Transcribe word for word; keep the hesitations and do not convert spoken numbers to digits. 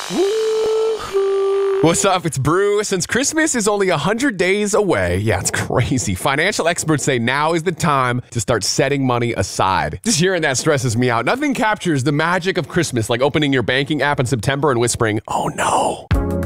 What's up? It's Brew. Since Christmas is only one hundred days away, yeah, it's crazy. Financial experts say now is the time to start setting money aside. Just hearing that stresses me out. Nothing captures the magic of Christmas like opening your banking app in September and whispering, oh no.